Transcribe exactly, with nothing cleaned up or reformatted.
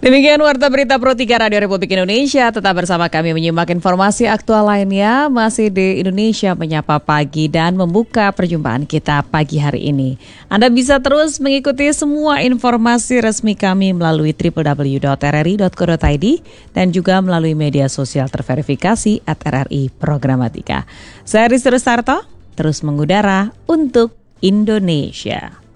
Demikian Warta Berita Pro tiga Radio Republik Indonesia. Tetap bersama kami menyimak informasi aktual lainnya. Masih di Indonesia Menyapa Pagi dan membuka perjumpaan kita pagi hari ini. Anda bisa terus mengikuti semua informasi resmi kami melalui w w w dot r r i dot co dot i d dan juga melalui media sosial terverifikasi at R R I Programatika. Saya Rizky Rustarto, terus mengudara untuk Indonesia.